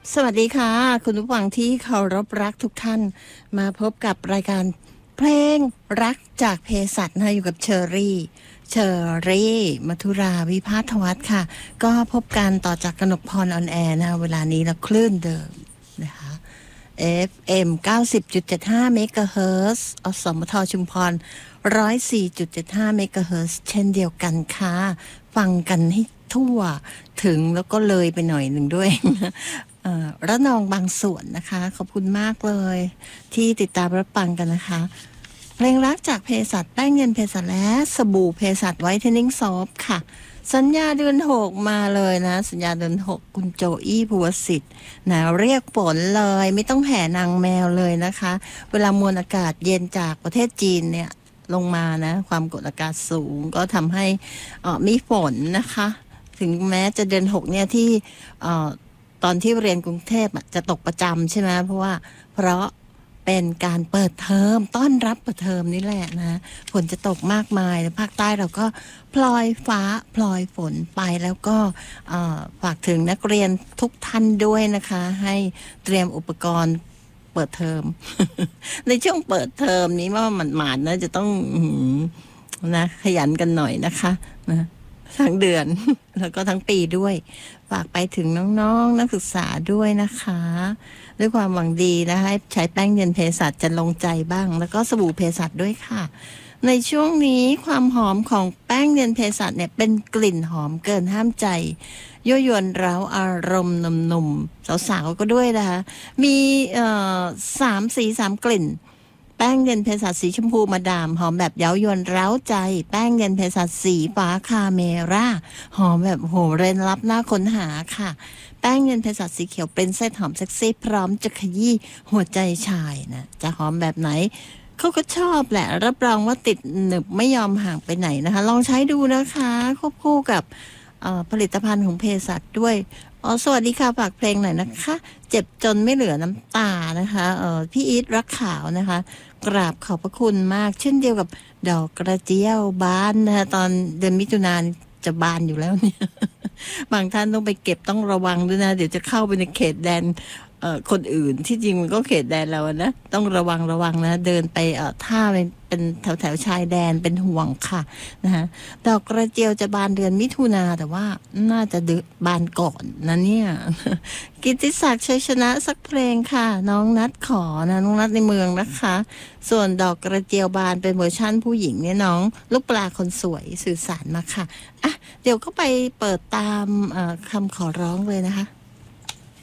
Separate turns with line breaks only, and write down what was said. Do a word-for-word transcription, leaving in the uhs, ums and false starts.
สวัสดีค่ะคุณผู้ฟังที่เคารพรักทุกท่านมาพบกับรายการเพลงรักจากเภสัชนะอยู่กับเชอรี่เชอรี่มัทุราวิภาทวัฒน์ค่ะก็พบกันต่อจากกนกพรออนแอร์นะเวลานี้แล้วคลื่นเดิมนะคะ เอฟ เอ็ม เก้าสิบจุดเจ็ดห้า เมกะเฮิรตซ์อสมทชุมพร หนึ่งร้อยสี่จุดเจ็ดห้า เมกะเฮิรตซ์เช่นเดียวกันค่ะฟังกันให้ทั่วถึงแล้วก็เลยไปหน่อยหนึ่งด้วย เอ่อระนองบางส่วนนะคะขอบคุณมากเลยที่ติดตามรับฟังกันนะคะเพลงรักจากเภสัชแป้งเย็นเภสัชและสบู่เภสัชไวท์เทนนิ่งซอฟต์ค่ะสัญญาเดือนหกมาเลยนะสัญญาเดือนหกคุณโจอี้ภูวสิทธิ์นะเรียกฝนเลยไม่ต้องแห่นางแมวเลยนะคะเวลามวลอากาศเย็นจากประเทศจีนเนี่ยลงมานะความกดอากาศสูงก็ทำให้เอ่อมีฝนนะคะถึงแม้จะเดือนหกเนี่ยที่เอ่อตอนที่เรียนกรุงเทพจะตกประจำใช่ไหมเพราะว่าเพราะเป็นการเปิดเทอมต้อนรับเปิดเทอมนี่แหละนะฝนจะตกมากมายแล้วภาคใต้เราก็พลอยฟ้าพลอยฝนไปแล้วก็ฝากถึงนักเรียนทุกท่านด้วยนะคะให้เตรียมอุปกรณ์เปิดเทอม ในช่วงเปิดเทอมนี้ว่ามันหมานนะจะต้องนะขยันกันหน่อยนะคะนะทั้งเดือน แล้วก็ทั้งปีด้วยฝากไปถึงน้องๆนักศึกษาด้วยนะคะด้วยความหวังดีนะคะใช้แป้งเย็นเภสัชจะลงใจบ้างแล้วก็สบู่เภสัชด้วยค่ะในช่วงนี้ความหอมของแป้งเย็นเภสัชเนี่ยเป็นกลิ่นหอมเกินห้ามใจยั่วยวนเร้าอารมณ์หนุ่มๆสาวๆก็ด้วยนะคะมีเอ่อสามสีสามกลิ่นแป้งเย็นเภสัชสีชมพูมาดามหอมแบบเย้ายวนเร้าใจแป้งเย็นเภสัชสีฟ้าคาเมร่าหอมแบบโหเร้นลับน่าค้นหาค่ะแป้งเย็นเภสัชสีเขียวเป็นเส้นหอมเซ็กซี่พร้อมจะขยี้หัวใจชายนะจะหอมแบบไหนเขาก็ชอบแหละรับรองว่าติดหนึบไม่ยอมห่างไปไหนนะคะลองใช้ดูนะคะควบคู่กับผลิตภัณฑ์ของเภสัชด้วยอ๋อสวัสดีค่ะฝากเพลงหน่อยนะคะเจ็บจนไม่เหลือน้ำตานะคะเออพี่อีทรักขาวนะคะกราบขอบพระคุณมากเช่นเดียวกับดอกกระเจียวบานนะคะตอนเดือนมิถุนายนจะบานอยู่แล้วเนี่ย บางท่านต้องไปเก็บต้องระวังด้วยนะเดี๋ยวจะเข้าไปในเขตแดนเอ่อคนอื่นที่จริงมันก็เขตแดนเรานะต้องระวังระวังนะเดินไปเอ่อท่าเป็นเป็นแถวแถวชายแดนเป็นห่วงค่ะนะคะดอกกระเจียวจะบานเดือนมิถุนาแต่ว่าน่าจะบานก่อนนะเนี่ย กิตติศักดิ์ชัยชนะสักเพลงค่ะน้องนัดขอนะน้องนัดในเมืองนะคะส่วนดอกกระเจียวบานเป็นเวอร์ชั่นผู้หญิงเนี่ยน้องลูกปลาคนสวยสื่อสารมาค่ะอ่ะเดี๋ยวก็ไปเปิดตามคำขอร้องเลยนะคะ